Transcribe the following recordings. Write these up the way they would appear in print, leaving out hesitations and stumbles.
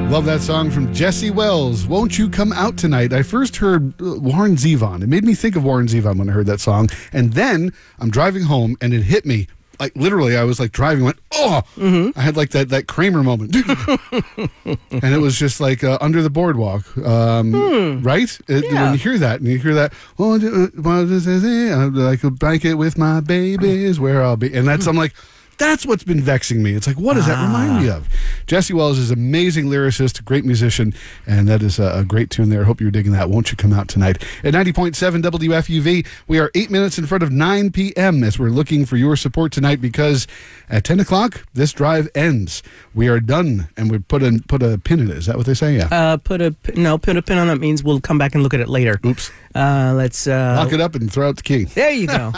Love that song from Jesse Wells, Won't You Come Out Tonight? I first heard Warren Zevon. It made me think of Warren Zevon when I heard that song. And then I'm driving home and it hit me. Like literally, I was like driving, went, oh! Mm-hmm. I had like that Kramer moment. And it was just like Under the Boardwalk, right? When you hear that, what does it say? Like a blanket with my baby is where I'll be. And I'm like, that's what's been vexing me. It's like, what does that remind me of? Jesse Wells is an amazing lyricist, a great musician, and that is a great tune there. Hope you're digging that. Won't You Come Out Tonight? At 90.7 WFUV, we are 8 minutes in front of 9 p.m. as we're looking for your support tonight because at 10 o'clock, this drive ends. We are done, and we put a pin in it. Is that what they say? Yeah. Put a pin on that means we'll come back and look at it later. Oops. Let's lock it up and throw out the key. There you go.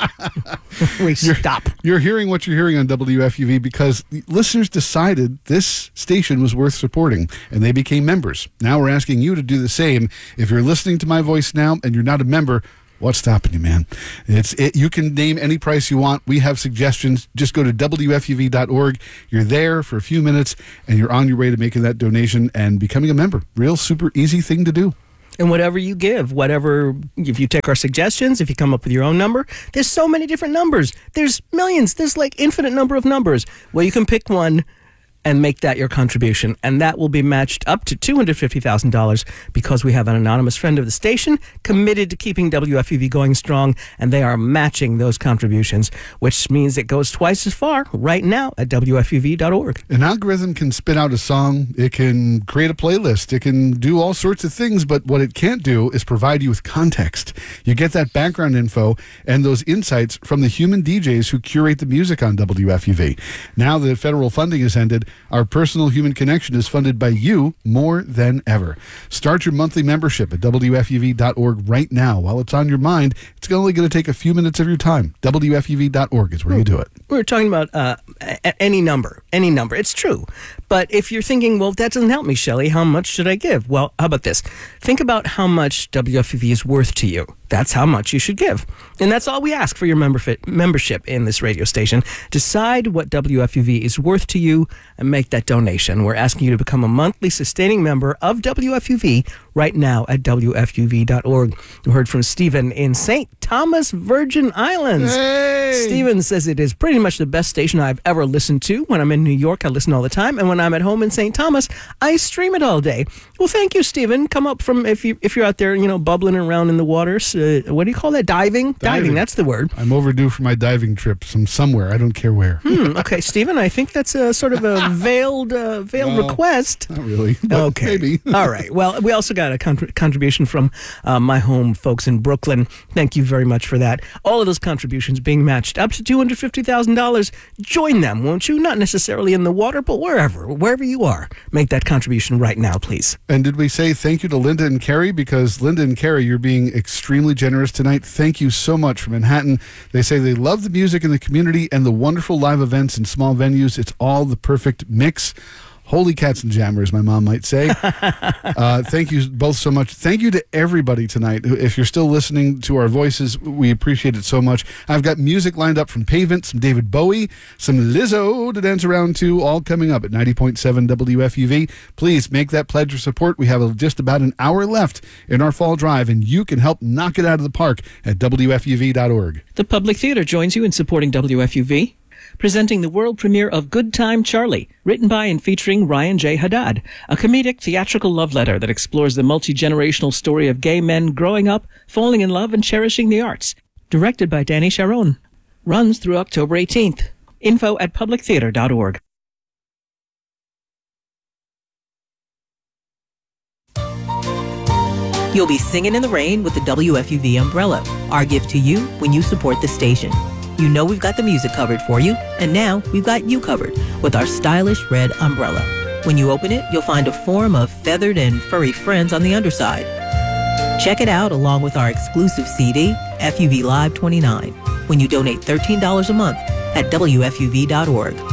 Stop. You're hearing what you're hearing on WFUV because listeners decided this station was worth supporting, and they became members. Now we're asking you to do the same. If you're listening to my voice now and you're not a member, what's stopping you, man? You can name any price you want. We have suggestions. Just go to WFUV.org. You're there for a few minutes, and you're on your way to making that donation and becoming a member. Real super easy thing to do. And whatever you give, if you take our suggestions, if you come up with your own number, there's so many different numbers. There's millions. There's like infinite number of numbers. Well, you can pick one and make that your contribution. And that will be matched up to $250,000 because we have an anonymous friend of the station committed to keeping WFUV going strong, and they are matching those contributions, which means it goes twice as far right now at WFUV.org. An algorithm can spit out a song, it can create a playlist, it can do all sorts of things, but what it can't do is provide you with context. You get that background info and those insights from the human DJs who curate the music on WFUV. Now that federal funding has ended, our personal human connection is funded by you more than ever. Start your monthly membership at WFUV.org right now. While it's on your mind, it's only going to take a few minutes of your time. WFUV.org is where you do it. We're talking about any number. It's true. But if you're thinking, well, that doesn't help me, Shelley, how much should I give? Well, how about this? Think about how much WFUV is worth to you. That's how much you should give. And that's all we ask for your membership in this radio station. Decide what WFUV is worth to you and make that donation. We're asking you to become a monthly sustaining member of WFUV right now at WFUV.org. We heard from Stephen in St. Thomas, Virgin Islands. Hey! Stephen says it is pretty much the best station I've ever listened to. When I'm in New York, I listen all the time. And when I'm at home in St. Thomas, I stream it all day. Well, thank you, Stephen. Come up from, if you're out there, bubbling around in the waters. What do you call that? Diving, that's the word. I'm overdue for my diving trip somewhere. I don't care where. Okay, Stephen, I think that's a sort of a veiled request. Not really. Okay. Maybe. All right. Well, we also got a contribution from my home folks in Brooklyn. Thank you very much for that. All of those contributions being matched up to $250,000. Join them, won't you? Not necessarily in the water, but wherever you are. Make that contribution right now, please. And did we say thank you to Linda and Carrie? Because Linda and Carrie, you're being extremely generous tonight. Thank you so much from Manhattan. They say they love the music in the community and the wonderful live events in small venues. It's all the perfect mix. Holy cats and jammers, my mom might say. Thank you both so much. Thank you to everybody tonight. If you're still listening to our voices, we appreciate it so much. I've got music lined up from Pavement, some David Bowie, some Lizzo to dance around to, all coming up at 90.7 WFUV. Please make that pledge of support. We have just about an hour left in our fall drive, and you can help knock it out of the park at WFUV.org. The Public Theater joins you in supporting WFUV. Presenting the world premiere of Good Time Charlie, written by and featuring Ryan J. Haddad, a comedic theatrical love letter that explores the multi-generational story of gay men growing up, falling in love, and cherishing the arts. Directed by Danny Sharon. Runs through October 18th. Info at publictheater.org. You'll be singing in the rain with the WFUV umbrella, our gift to you when you support the station. You know we've got the music covered for you, and now we've got you covered with our stylish red umbrella. When you open it, you'll find a form of feathered and furry friends on the underside. Check it out along with our exclusive CD, FUV Live 29, when you donate $13 a month at WFUV.org.